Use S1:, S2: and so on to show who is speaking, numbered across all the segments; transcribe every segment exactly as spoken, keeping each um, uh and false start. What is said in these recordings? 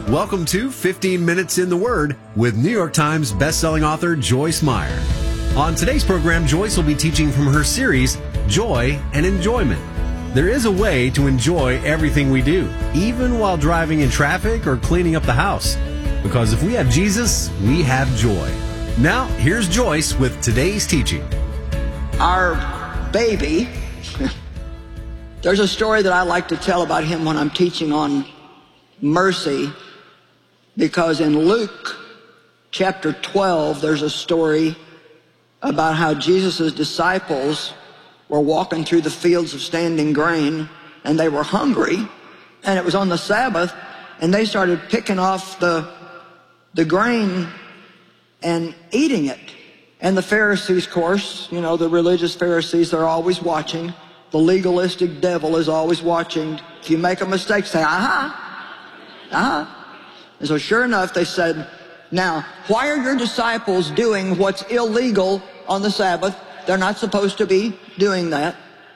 S1: Welcome to fifteen minutes in the Word with New York Times bestselling author Joyce Meyer. On today's program, Joyce will be teaching from her series, Joy and Enjoyment. There is a way to enjoy everything we do, even while driving in traffic or cleaning up the house. Because if we have Jesus, we have joy. Now, here's Joyce with today's teaching.
S2: Our baby, there's a story that I like to tell about him when I'm teaching on mercy, because in Luke chapter twelve, there's a story about how Jesus' disciples were walking through the fields of standing grain, and they were hungry, and it was on the Sabbath, and they started picking off the, the grain and eating it. And the Pharisees, of course, you know, the religious Pharisees, they're always watching. The legalistic devil is always watching. If you make a mistake, say, aha, aha. And so sure enough, they said, now, why are your disciples doing what's illegal on the Sabbath? They're not supposed to be doing that.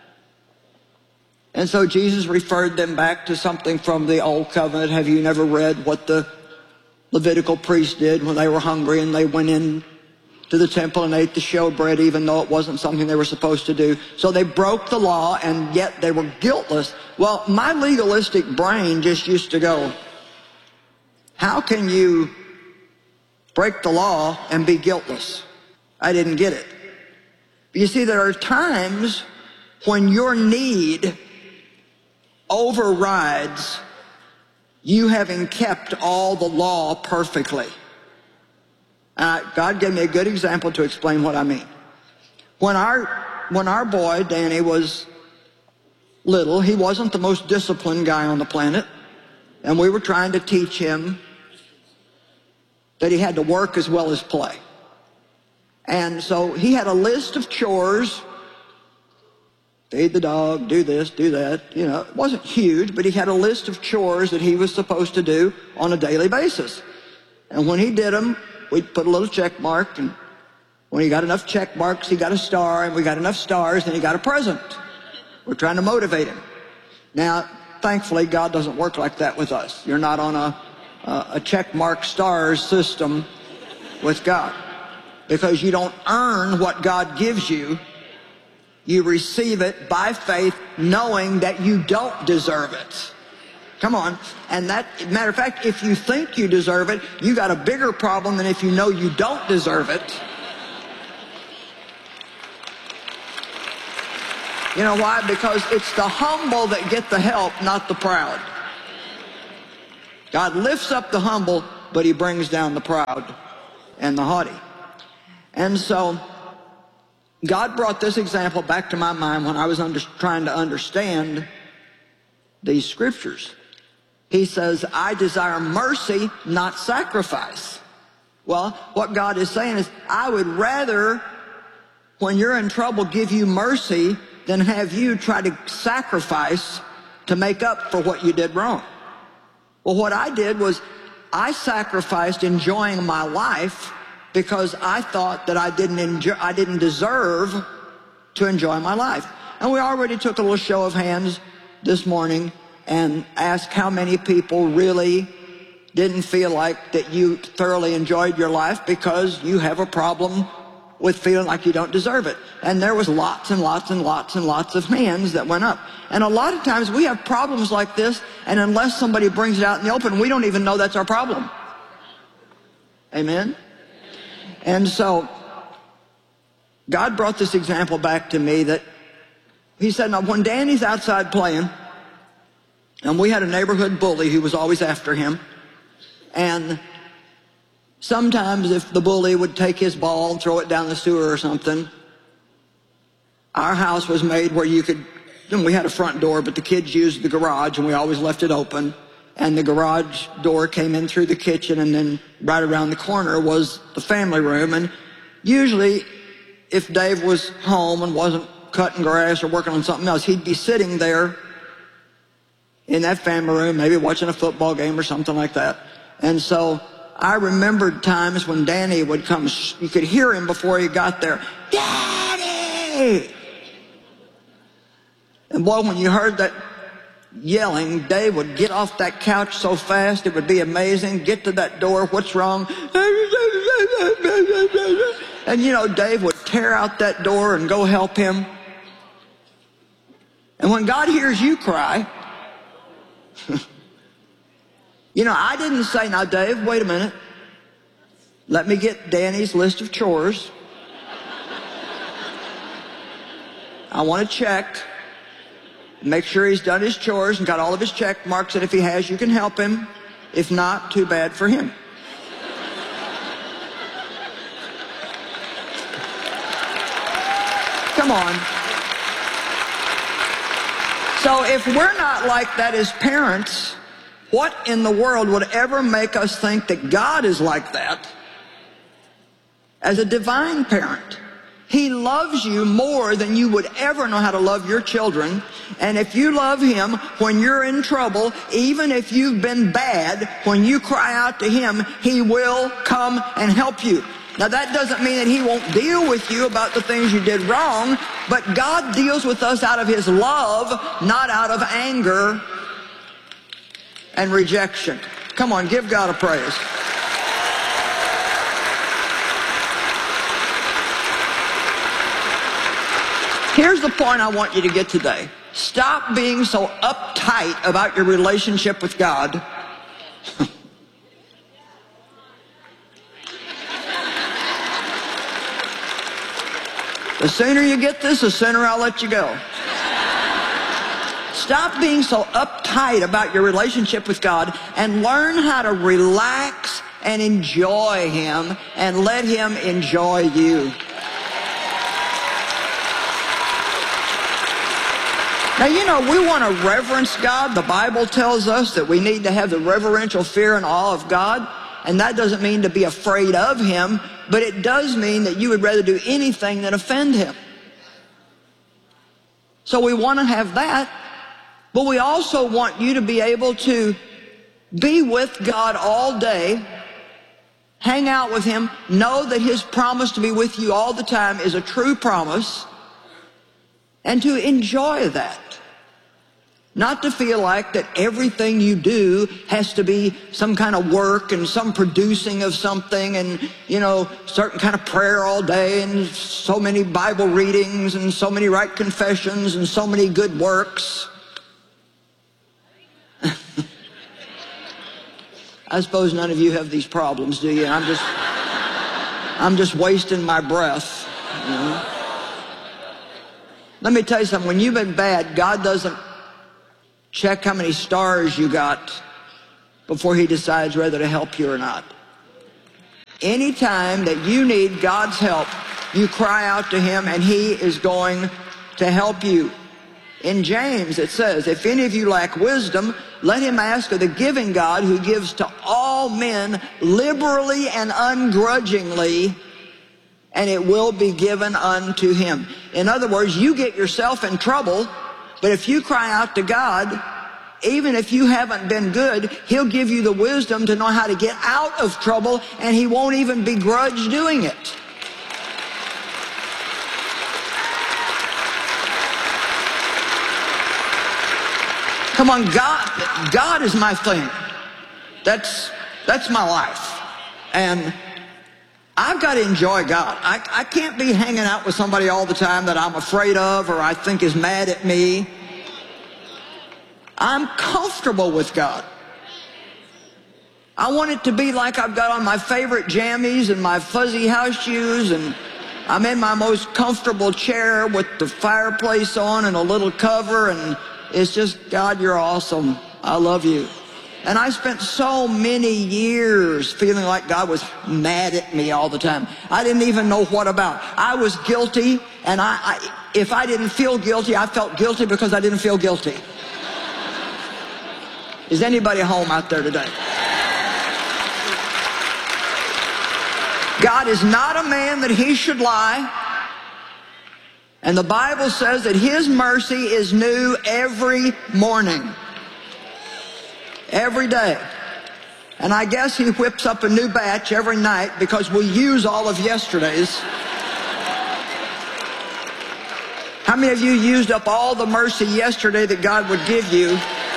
S2: And so Jesus referred them back to something from the Old Covenant. Have you never read what the Levitical priests did when they were hungry and they went in to the temple and ate the showbread, even though it wasn't something they were supposed to do? So they broke the law, and yet they were guiltless. Well, my legalistic brain just used to go, how can you break the law and be guiltless? I didn't get it. You see, there are times when your need overrides you having kept all the law perfectly. Uh, God gave me a good example to explain what I mean. When our, when our boy, Danny, was little, he wasn't the most disciplined guy on the planet, and we were trying to teach him that he had to work as well as play. And so he had a list of chores: feed the dog, do this, do that. You know, it wasn't huge, but he had a list of chores that he was supposed to do on a daily basis. And when he did them, we'd put a little check mark, and when he got enough check marks, he got a star, and we got enough stars, and he got a present. We're trying to motivate him. Now, thankfully, God doesn't work like that with us. You're not on a, a, a check mark stars system with God, because you don't earn what God gives you. You receive it by faith, knowing that you don't deserve it. Come on. And that, matter of fact, if you think you deserve it, you got a bigger problem than if you know you don't deserve it. You know why? Because it's the humble that get the help, not the proud. God lifts up the humble, but he brings down the proud and the haughty. And so God brought this example back to my mind when I was under, trying to understand these scriptures. He says, I desire mercy, not sacrifice. Well, what God is saying is, I would rather, when you're in trouble, give you mercy than have you try to sacrifice to make up for what you did wrong. Well, what I did was I sacrificed enjoying my life because I thought that I didn't enjoy, I didn't deserve to enjoy my life. And we already took a little show of hands this morning and asked how many people really didn't feel like that you thoroughly enjoyed your life because you have a problem with feeling like you don't deserve it. And there was lots and lots and lots and lots of hands that went up. And a lot of times we have problems like this, and unless somebody brings it out in the open, we don't even know that's our problem. Amen? And so God brought this example back to me that he said, now when Danny's outside playing, and we had a neighborhood bully who was always after him, and sometimes if the bully would take his ball and throw it down the sewer or something, our house was made where you could, we had a front door, but the kids used the garage, and we always left it open. And the garage door came in through the kitchen, and then right around the corner was the family room. And usually, if Dave was home and wasn't cutting grass or working on something else, he'd be sitting there in that family room, maybe watching a football game or something like that. And so I remembered times when Danny would come, you could hear him before he got there, Daddy! And boy, when you heard that yelling, Dave would get off that couch so fast it would be amazing. Get to that door, what's wrong? And you know, Dave would tear out that door and go help him. And when God hears you cry, you know, I didn't say, now Dave, wait a minute. Let me get Danny's list of chores. I want to check, make sure he's done his chores and got all of his check marks, and if he has, you can help him. If not, too bad for him. Come on. So if we're not like that as parents, what in the world would ever make us think that God is like that as a divine parent? He loves you more than you would ever know how to love your children. And if you love him when you're in trouble, even if you've been bad, when you cry out to him, he will come and help you. Now that doesn't mean that he won't deal with you about the things you did wrong, but God deals with us out of his love, not out of anger and rejection. Come on, give God a praise. Here's the point I want you to get today. Stop being so uptight about your relationship with God. The sooner you get this, the sooner I'll let you go. Stop being so uptight about your relationship with God and learn how to relax and enjoy him and let him enjoy you. Now, you know, we want to reverence God. The Bible tells us that we need to have the reverential fear and awe of God. And that doesn't mean to be afraid of him, but it does mean that you would rather do anything than offend him. So we want to have that, but we also want you to be able to be with God all day, hang out with him, know that his promise to be with you all the time is a true promise, and to enjoy that. Not to feel like that everything you do has to be some kind of work and some producing of something and, you know, certain kind of prayer all day and so many Bible readings and so many right confessions and so many good works. I suppose none of you have these problems, do you? I'm just, I'm just wasting my breath. You know? Let me tell you something. When you've been bad, God doesn't check how many stars you got before he decides whether to help you or not. Anytime that you need God's help, you cry out to him and he is going to help you. In James it says, if any of you lack wisdom, let him ask of the giving God who gives to all men liberally and ungrudgingly, and it will be given unto him. In other words, you get yourself in trouble, but if you cry out to God, even if you haven't been good, he'll give you the wisdom to know how to get out of trouble, and he won't even begrudge doing it. Come on, God, God is my thing. That's, that's my life. And I've got to enjoy God. I, I can't be hanging out with somebody all the time that I'm afraid of or I think is mad at me. I'm comfortable with God. I want it to be like I've got on my favorite jammies and my fuzzy house shoes, and I'm in my most comfortable chair with the fireplace on and a little cover, and it's just, God, you're awesome. I love you. And I spent so many years feeling like God was mad at me all the time. I didn't even know what about. I was guilty, and I, I if I didn't feel guilty, I felt guilty because I didn't feel guilty. Is anybody home out there today? God is not a man that he should lie. And the Bible says that his mercy is new every morning. Every day. And I guess he whips up a new batch every night because we use all of yesterday's. How many of you used up all the mercy yesterday that God would give you?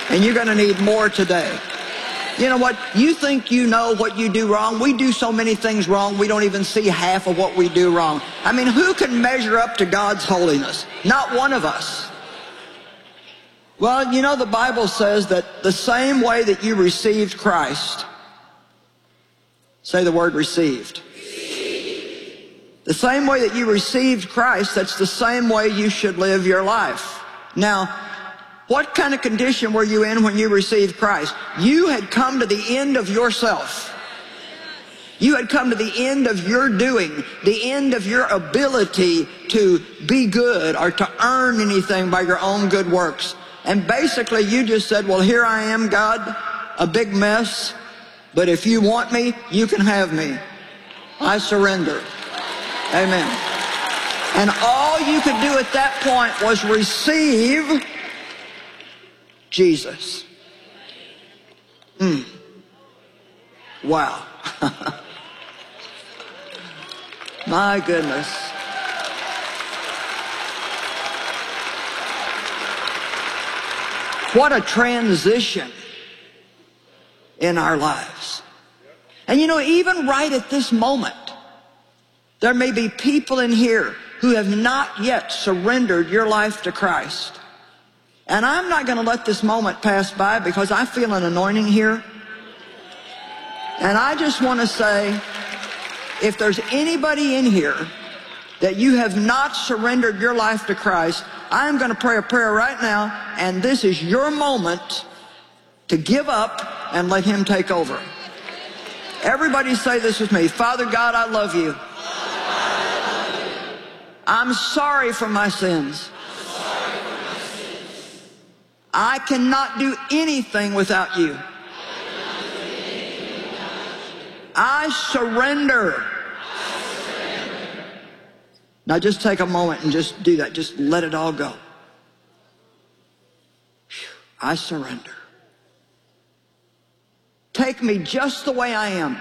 S2: And you're going to need more today. You know what? You think you know what you do wrong. We do so many things wrong, we don't even see half of what we do wrong. I mean, who can measure up to God's holiness? Not one of us. Well, you know, the Bible says that the same way that you received Christ, say the word received. The same way that you received Christ, that's the same way you should live your life. Now, what kind of condition were you in when you received Christ? You had come to the end of yourself. You had come to the end of your doing, the end of your ability to be good or to earn anything by your own good works. And basically you just said, well, here I am, God, a big mess, but if you want me, you can have me. I surrender. Amen. And all you could do at that point was receive Jesus. Mm. Wow. My goodness. What a transition in our lives. And you know, even right at this moment, there may be people in here who have not yet surrendered your life to Christ. And I'm not going to let this moment pass by because I feel an anointing here. And I just want to say, if there's anybody in here that you have not surrendered your life to Christ, I'm going to pray a prayer right now, and this is your moment to give up and let Him take over. Everybody say this with me. Father God, I love you. I'm sorry for my sins. I cannot do anything without you. I surrender. Now just take a moment and just do that. Just let it all go. I surrender. Take me just the way I am.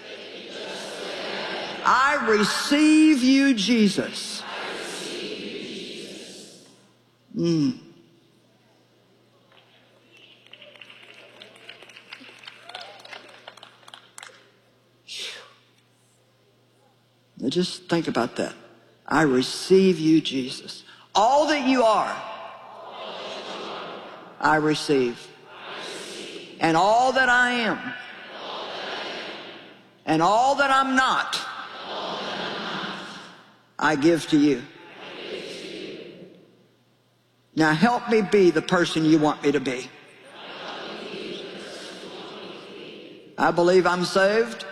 S2: I receive you, Jesus. Mm. Now just think about that. I receive you, Jesus. All that you are, I receive. And all that I am, and all that I'm not, I give to you. Now help me be the person you want me to be. I believe I'm saved.